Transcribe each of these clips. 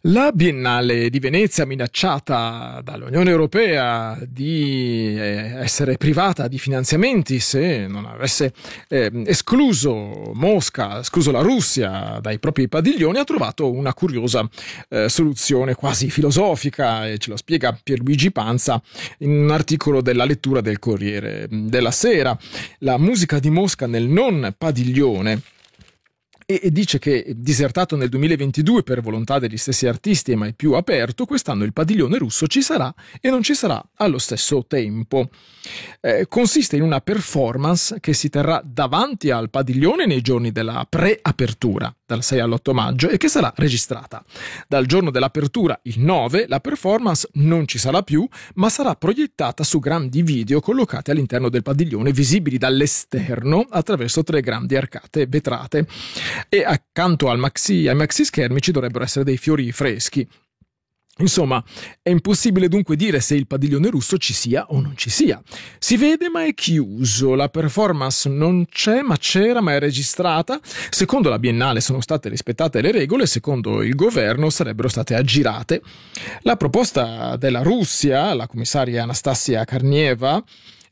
La Biennale di Venezia, minacciata dall'Unione Europea di essere privata di finanziamenti se non avesse escluso Mosca, escluso la Russia dai propri padiglioni, ha trovato una curiosa soluzione quasi filosofica, e ce lo spiega Pierluigi Panza in un articolo della lettura del Corriere della Sera. La musica di Mosca nel non padiglione, e dice che, disertato nel 2022 per volontà degli stessi artisti e mai più aperto, quest'anno il padiglione russo ci sarà e non ci sarà allo stesso tempo. Consiste in una performance che si terrà davanti al padiglione nei giorni della preapertura, dal 6 all'8 maggio, e che sarà registrata. Dal giorno dell'apertura, il 9, la performance non ci sarà più, ma sarà proiettata su grandi video collocati all'interno del padiglione, visibili dall'esterno attraverso 3 grandi arcate vetrate. E accanto ai maxi schermi ci dovrebbero essere dei fiori freschi. Insomma, è impossibile dunque dire se il padiglione russo ci sia o non ci sia. Si vede ma è chiuso, la performance non c'è ma c'era ma è registrata. Secondo la Biennale sono state rispettate le regole, secondo il governo sarebbero state aggirate. La proposta della Russia, la commissaria Anastasia Karnieva,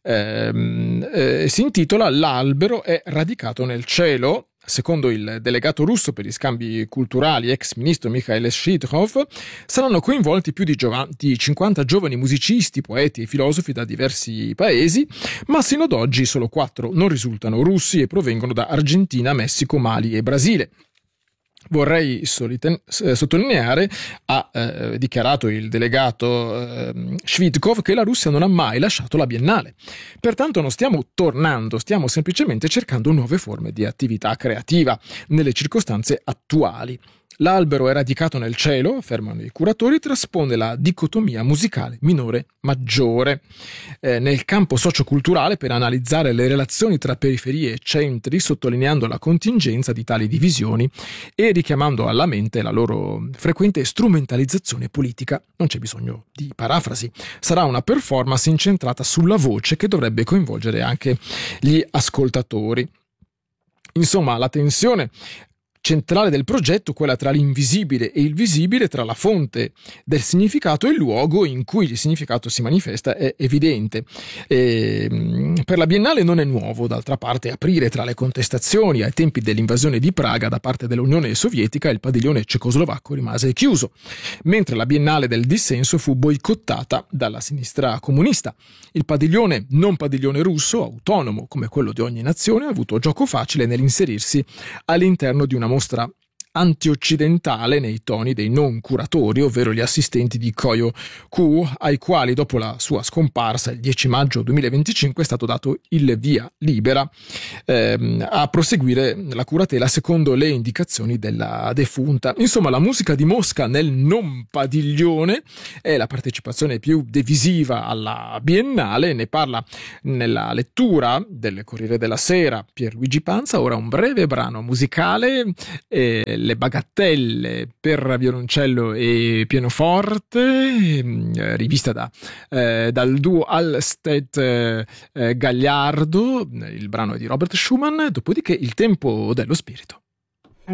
si intitola «L'albero è radicato nel cielo». Secondo il delegato russo per gli scambi culturali, ex ministro Mikhail Shidrov, saranno coinvolti più di 50 giovani musicisti, poeti e filosofi da diversi paesi, ma sino ad oggi solo 4 non risultano russi e provengono da Argentina, Messico, Mali e Brasile. Vorrei sottolineare, ha dichiarato il delegato Shvidkov, che la Russia non ha mai lasciato la Biennale. Pertanto non stiamo tornando, stiamo semplicemente cercando nuove forme di attività creativa nelle circostanze attuali. L'albero è radicato nel cielo, affermano i curatori, traspone la dicotomia musicale minore-maggiore nel campo socioculturale per analizzare le relazioni tra periferie e centri, sottolineando la contingenza di tali divisioni e richiamando alla mente la loro frequente strumentalizzazione politica. Non c'è bisogno di parafrasi. Sarà una performance incentrata sulla voce che dovrebbe coinvolgere anche gli ascoltatori. Insomma, la tensione centrale del progetto, quella tra l'invisibile e il visibile, tra la fonte del significato e il luogo in cui il significato si manifesta, è evidente. Per la Biennale non è nuovo, d'altra parte, aprire tra le contestazioni ai tempi dell'invasione di Praga da parte dell'Unione Sovietica. Il padiglione cecoslovacco rimase chiuso, mentre la Biennale del dissenso fu boicottata dalla sinistra comunista. Il padiglione, non padiglione russo, autonomo come quello di ogni nazione, ha avuto gioco facile nell'inserirsi all'interno di una mostra antioccidentale nei toni dei non curatori, ovvero gli assistenti di Koyo Ku, ai quali dopo la sua scomparsa il 10 maggio 2025 è stato dato il via libera a proseguire la curatela secondo le indicazioni della defunta. Insomma, la musica di Mosca nel non padiglione è la partecipazione più divisiva alla Biennale. Ne parla nella lettura del Corriere della Sera Pierluigi Panza. Ora un breve brano musicale, le bagattelle per violoncello e pianoforte, rivista dal duo Alsted Gagliardo. Il brano è di Robert Schumann, dopodiché il tempo dello spirito.